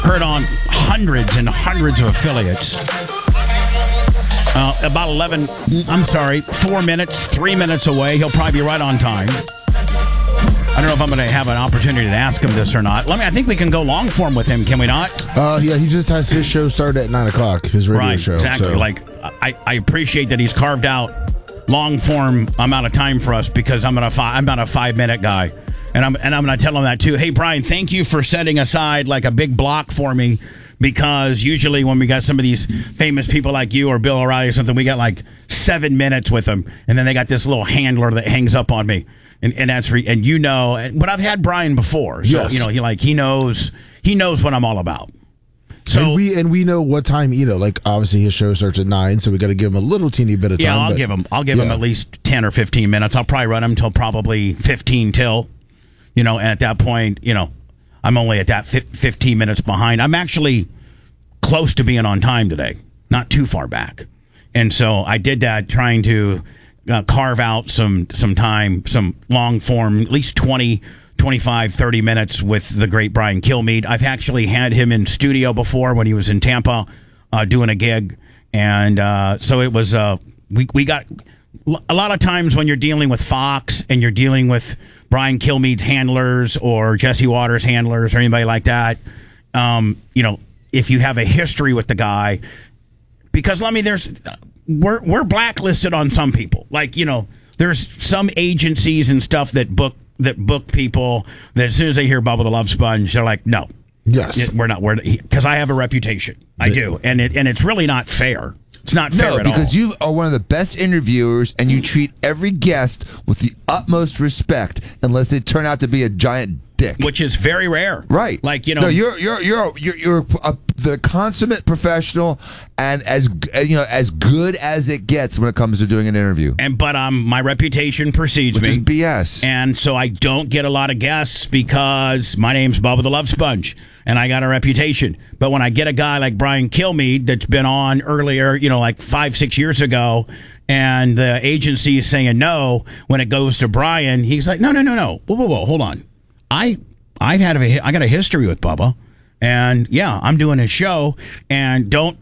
Heard on hundreds and hundreds of affiliates. About 4 minutes, 3 minutes away. He'll probably be right on time. I don't know if I'm going to have an opportunity to ask him this or not. I think we can go long form with him, can we not? Yeah, he just has his show start at 9 o'clock, his radio show. Exactly. So. I appreciate that he's carved out long form amount of time for us because I'm about a 5-minute guy. And I'm going to tell him that too. Hey, Brian, thank you for setting aside like a big block for me because usually when we got some of these famous people like you or Bill O'Reilly or something, we got like 7 minutes with them. And then they got this little handler that hangs up on me. And that's but I've had Brian before. So, yes. He knows what I'm all about. So and we know what time, obviously his show starts at 9, so we got to give him a little teeny bit of time. Yeah, I'll give him at least 10 or 15 minutes. I'll probably run him till probably 15 till. And at that point, I'm only at that 15 minutes behind. I'm actually close to being on time today, not too far back. And so I did that trying to carve out some time, some long form, at least 20, 25, 30 minutes with the great Brian Kilmeade. I've actually had him in studio before when he was in Tampa doing a gig. And so it was, we got a lot of times when you're dealing with Fox and you're dealing with Brian Kilmeade's handlers or Jesse Waters' handlers or anybody like that, if you have a history with the guy, because we're blacklisted on some people. There's some agencies and stuff that book people that as soon as they hear Bubba the Love Sponge, they're like, no, yes, we're not. Because I have a reputation, I do, and it's really not fair. It's not fair at all. No, because you are one of the best interviewers, and you treat every guest with the utmost respect, unless they turn out to be a giant dick, which is very rare. Right? No, you're the consummate professional, and as good as it gets when it comes to doing an interview. But my reputation precedes me, which is BS, and so I don't get a lot of guests because my name's Bubba the Love Sponge, and I got a reputation. But when I get a guy like Brian Kilmeade that's been on earlier, like 5-6 years ago, and the agency is saying no when it goes to Brian, he's like, no, whoa, hold on, I got a history with Bubba. And yeah, I'm doing a show, and don't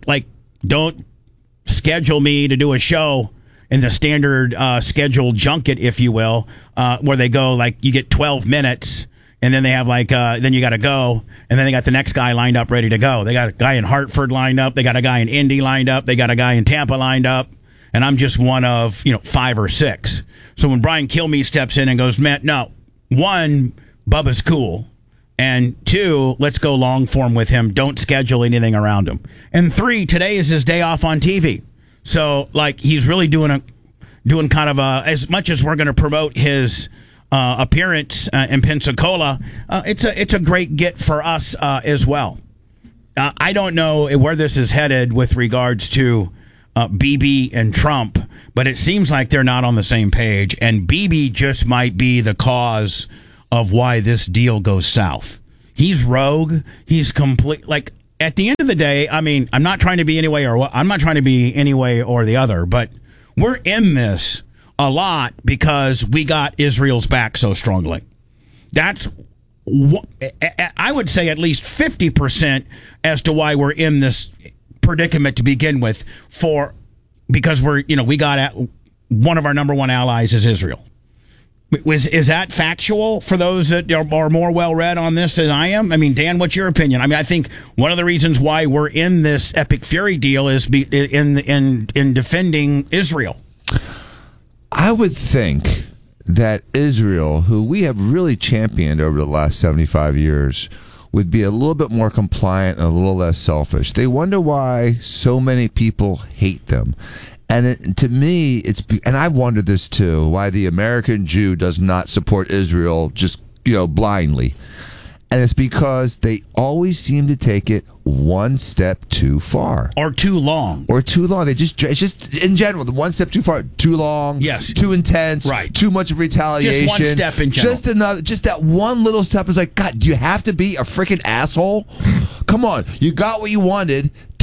schedule me to do a show in the standard scheduled junket, if you will, where they go you get 12 minutes, and then they have then you got to go, and then they got the next guy lined up ready to go. They got a guy in Hartford lined up, they got a guy in Indy lined up, they got a guy in Tampa lined up, and I'm just one of 5 or 6. So when Brian Kilmeade steps in and goes, man, no, 1, Bubba's cool. And 2, let's go long form with him. Don't schedule anything around him. And 3, today is his day off on TV. So, he's really doing kind of as much as we're going to promote his appearance in Pensacola, it's a great get for us as well. I don't know where this is headed with regards to Bibi and Trump, but it seems like they're not on the same page. And Bibi just might be the cause of why this deal goes south. He's rogue. He's complete. At the end of the day, I'm not trying to be any way or the other, but we're in this a lot because we got Israel's back so strongly. That's I would say at least 50% as to why we're in this predicament to begin with, because we got one of our number one allies is Israel. Is that factual for those that are more well-read on this than I am? Dan, what's your opinion? I think one of the reasons why we're in this epic fury deal is in defending Israel. I would think that Israel, who we have really championed over the last 75 years, would be a little bit more compliant and a little less selfish. They wonder why so many people hate them. And to me, and I've wondered this too, why the American Jew does not support Israel just, blindly. And it's because they always seem to take it one step too far. Or too long. It's just, in general, the one step too far, too long, yes, too intense, right, too much of retaliation. Just one step in general. Just that one little step is like, God, do you have to be a freaking asshole? Come on, you got what you wanted.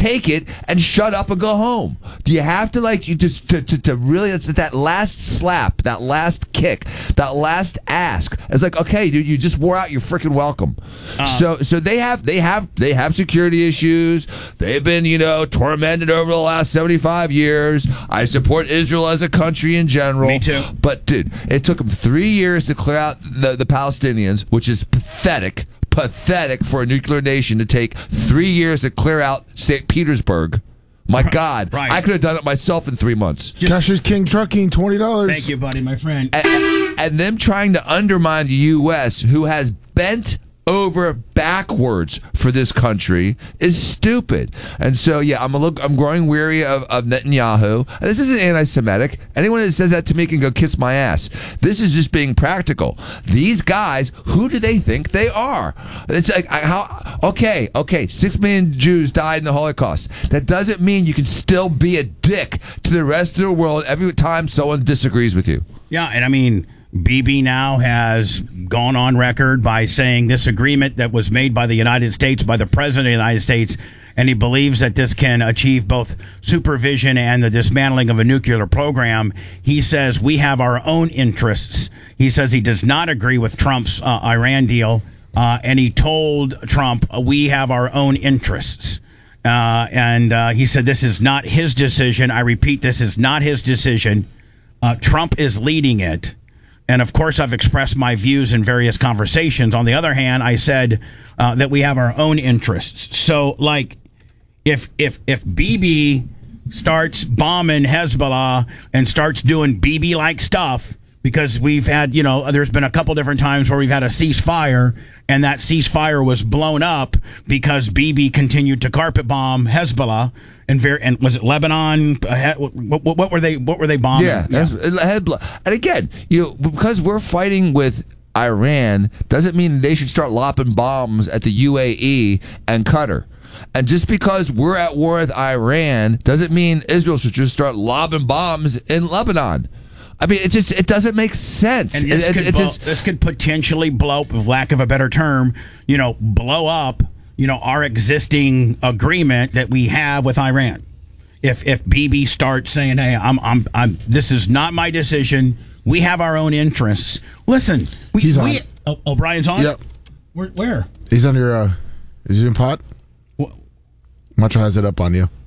take it and shut up and go home? Do you have to like you just to really? It's that last slap, that last kick, that last ask. It's like, okay, dude, you just wore out. You're freaking welcome. So they have security issues. They've been tormented over the last 75 years. I support Israel as a country in general. Me too. But dude, it took them 3 years to clear out the Palestinians, which is pathetic for a nuclear nation to take 3 years to clear out St. Petersburg. My God, right. I could have done it myself in 3 months. Cash is King Trucking, $20. Thank you, buddy, my friend. And them trying to undermine the U.S., who has bent over backwards for this country, is stupid. And so, yeah, I'm growing weary of Netanyahu. And this isn't anti-Semitic. Anyone that says that to me can go kiss my ass. This is just being practical. These guys, who do they think they are? It's like, okay, 6 million Jews died in the Holocaust. That doesn't mean you can still be a dick to the rest of the world every time someone disagrees with you. Yeah, and I mean, Bibi now has gone on record by saying this agreement that was made by the United States, by the President of the United States, and he believes that this can achieve both supervision and the dismantling of a nuclear program. He says we have our own interests. He says he does not agree with Trump's Iran deal, and he told Trump, we have our own interests. And he said this is not his decision. I repeat, this is not his decision. Trump is leading it. And, of course, I've expressed my views in various conversations. On the other hand, I said that we have our own interests. So, like, if Bibi starts bombing Hezbollah and starts doing Bibi-like stuff, because we've had, there's been a couple different times where we've had a ceasefire, and that ceasefire was blown up because Bibi continued to carpet bomb Hezbollah. And was it Lebanon? What were they bombing? Yeah. And again, because we're fighting with Iran doesn't mean they should start lopping bombs at the UAE and Qatar. And just because we're at war with Iran doesn't mean Israel should just start lobbing bombs in Lebanon. I mean, it doesn't make sense. And this could potentially blow up, for lack of a better term, blow up our existing agreement that we have with Iran. If Bibi starts saying, "Hey, I'm this is not my decision. We have our own interests." Listen, he's on. O'Brien's on. Yep. Where? He's on your. Is he in pot? Macho has it up on you.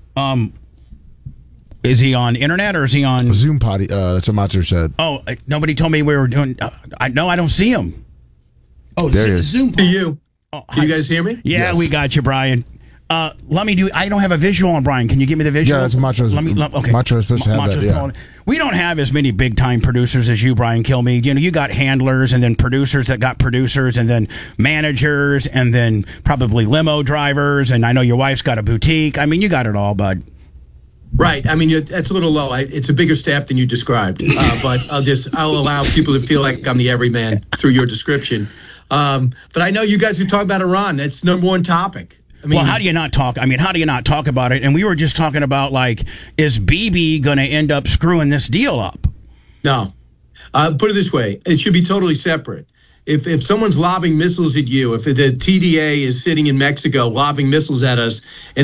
Is he on internet or is he on Zoom potty? That's what Macho said. Oh, nobody told me we were doing. I don't see him. Oh, there he is. Zoom. To you. Oh, can you guys hear me? Yeah, yes. We got you, Brian. Let me do. I don't have a visual on Brian. Can you give me the visual? Yeah, that's Macho's. Okay. Macho's supposed to have that. Yeah. We don't have as many big time producers as you, Brian Kilmeade. You got handlers and then producers that got producers and then managers and then probably limo drivers. And I know your wife's got a boutique. I mean, you got it all, bud. Right. I mean, it's a little low. It's a bigger staff than you described. But I'll allow people to feel like I'm the everyman through your description. But I know you guys are talking about Iran. That's number one topic. I mean, well, how do you not talk? I mean, how do you not talk about it? And we were just talking about, like, is Bibi going to end up screwing this deal up? No. Put it this way. It should be totally separate. If someone's lobbing missiles at you, if the TDA is sitting in Mexico lobbing missiles at us, and